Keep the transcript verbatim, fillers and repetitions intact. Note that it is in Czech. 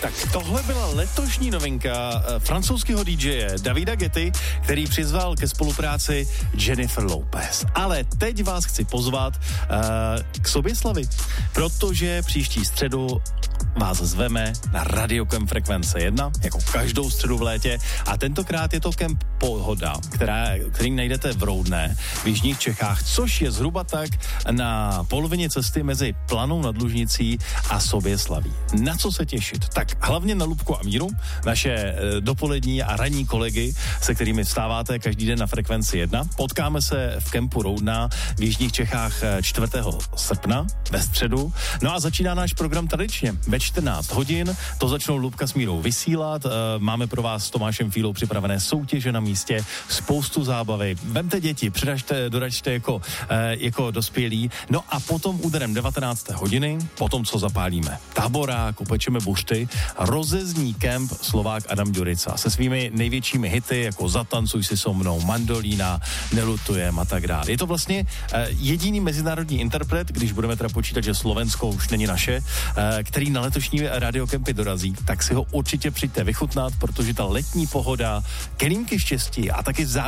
Tak tohle byla letošní novinka francouzského dý džeje Davida Guetty, který přizval ke spolupráci Jennifer Lopez. Ale teď vás chci pozvat uh, k Soběslavi, protože příští středu vás zveme na Radiokemp Frekvence jedna, jako každou středu v létě, a tentokrát je to kemp Pohoda, která, který najdete v Roudné v jižních Čechách, což je zhruba tak na polovině cesty mezi Planou nad Lužnicí a Soběslaví. Na co se těšit? Tak hlavně na Lubku a Míru, naše e, dopolední a ranní kolegy, se kterými vstáváte každý den na Frekvenci jedna. Potkáme se v kempu Roudná v jižních Čechách čtvrtého srpna ve středu. No a začíná náš program tradičně. Ve čtrnáct hodin to začnou Lubka s Mírou vysílat. E, máme pro vás s Tomášem Fílou připravené soutěže na místě, spoustu zábavy. Vemte děti, předažte, doraďte jako, e, jako dospělí. No a potom úderem devatenácté hodiny, potom co zapálíme táborák, upečeme bušty, rozezní kemp Slovák Adam Ďurica se svými největšími hity, jako Zatancuj si so mnou, Mandolína, Nelutujem a tak dále. Je to vlastně e, jediný mezinárodní interpret, když budeme teda počítat, že Slovensko už není naše, e, který na letošní radiokempy dorazí, tak si ho určitě přijďte vychutnat, protože ta letní pohoda, kelímky štěstí a taky zábavy